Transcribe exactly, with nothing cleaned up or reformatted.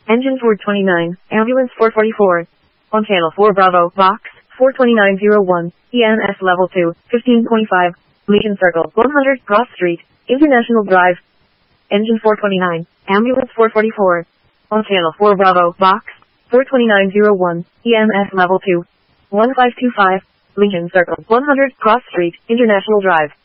Engine four twenty-nine, Ambulance four forty-four. On Channel four Bravo, Box, four twenty-nine oh one, E M S Level two, fifteen point five, Legion Circle, one hundred, Cross Street, International Drive. Engine four twenty-nine, Ambulance four forty-four. On Channel four Bravo, Box, four twenty-nine oh one, E M S Level two, one five two five, Legion Circle, one hundred, Cross Street, International Drive.